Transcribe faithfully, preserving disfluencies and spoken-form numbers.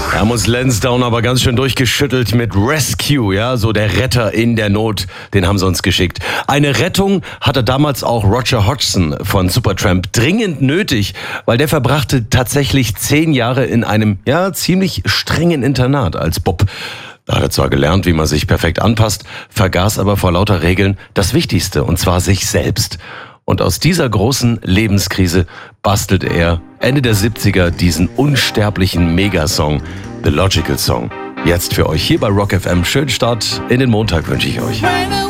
Da muss Lansdowne aber ganz schön durchgeschüttelt mit Rescue, ja, so der Retter in der Not, den haben sie uns geschickt. Eine Rettung hatte damals auch Roger Hodgson von Supertramp dringend nötig, weil der verbrachte tatsächlich zehn Jahre in einem, ja, ziemlich strengen Internat als Bub. Da hat er zwar gelernt, wie man sich perfekt anpasst, vergaß aber vor lauter Regeln das Wichtigste, und zwar sich selbst. Und aus dieser großen Lebenskrise bastelte er Ende der siebziger diesen unsterblichen Megasong, The Logical Song. Jetzt für euch hier bei Rock F M. Schönen Start in den Montag wünsche ich euch.